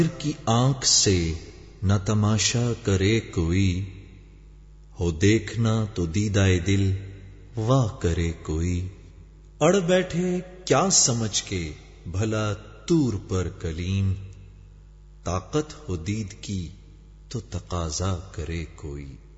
की आंख से न तमाशा करे कोई, हो देखना तो दीदाए दिल वाह करे कोई। अड़ बैठे क्या समझ के भला तूर पर कलीम, ताकत हो दीद की तो तकाजा करे कोई।